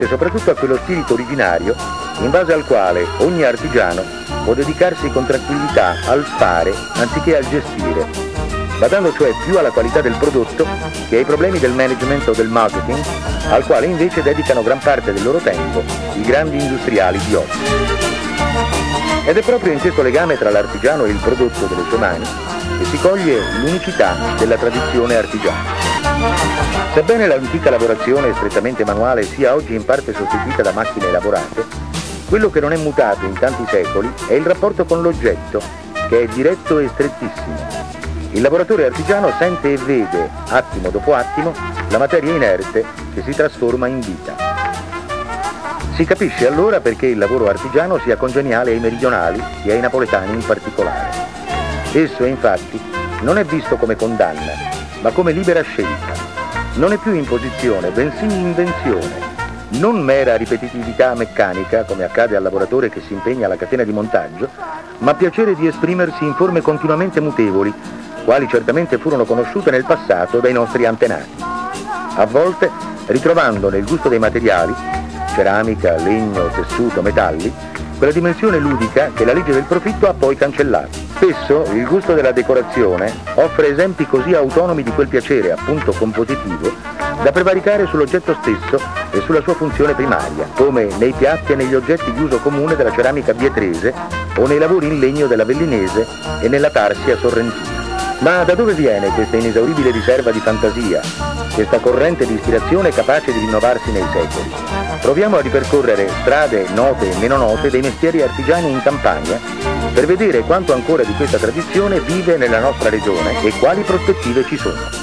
e soprattutto a quello spirito originario in base al quale ogni artigiano può dedicarsi con tranquillità al fare anziché al gestire, badando cioè più alla qualità del prodotto che ai problemi del management o del marketing, al quale invece dedicano gran parte del loro tempo i grandi industriali di oggi. Ed è proprio in questo legame tra l'artigiano e il prodotto delle sue mani che si coglie l'unicità della tradizione artigiana. Sebbene l'antica lavorazione strettamente manuale sia oggi in parte sostituita da macchine elaborate, quello che non è mutato in tanti secoli è il rapporto con l'oggetto, che è diretto e strettissimo. Il lavoratore artigiano sente e vede, attimo dopo attimo, la materia inerte che si trasforma in vita. Si capisce allora perché il lavoro artigiano sia congeniale ai meridionali e ai napoletani in particolare. Esso, infatti, non è visto come condanna, ma come libera scelta. Non è più imposizione, bensì invenzione. Non mera ripetitività meccanica, come accade al lavoratore che si impegna alla catena di montaggio, ma piacere di esprimersi in forme continuamente mutevoli, quali certamente furono conosciute nel passato dai nostri antenati. A volte, ritrovando nel gusto dei materiali, ceramica, legno, tessuto, metalli, quella dimensione ludica che la legge del profitto ha poi cancellato. Spesso il gusto della decorazione offre esempi così autonomi di quel piacere, appunto compositivo, da prevaricare sull'oggetto stesso e sulla sua funzione primaria, come nei piatti e negli oggetti di uso comune della ceramica vietrese o nei lavori in legno della Vellinese e nella Tarsia sorrentina. Ma da dove viene questa inesauribile riserva di fantasia, questa corrente di ispirazione capace di rinnovarsi nei secoli? Proviamo a ripercorrere strade note e meno note dei mestieri artigiani in campagna per vedere quanto ancora di questa tradizione vive nella nostra regione e quali prospettive ci sono.